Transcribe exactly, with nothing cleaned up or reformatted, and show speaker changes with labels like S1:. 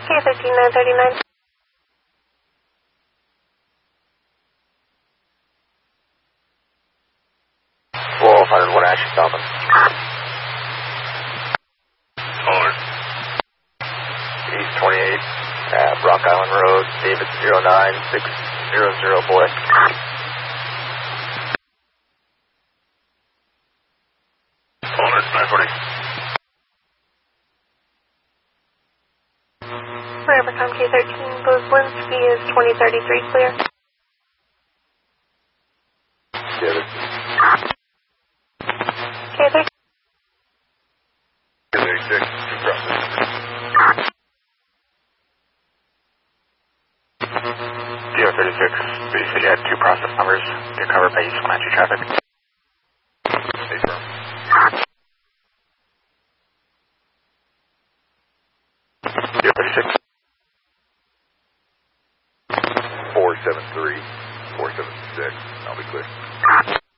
S1: K thirteen nine thirty-nine.
S2: twelve oh one Action Falcon.
S3: Alert.
S2: East twenty-eight at Rock Island Road, David zero nine six zero zero, boy.
S3: Alert, nine forty.
S1: Rivercom K thirteen, Bozlinski is twenty thirty-three, clear.
S2: David.
S1: K thirteen.
S3: K thirty-six, two process.
S2: Zero thirty-six, City City had two process numbers. Get cover base, Comanche traffic.
S3: Stay firm.
S2: Zero thirty-six.
S3: four seven three, four seven six, I'll be clear.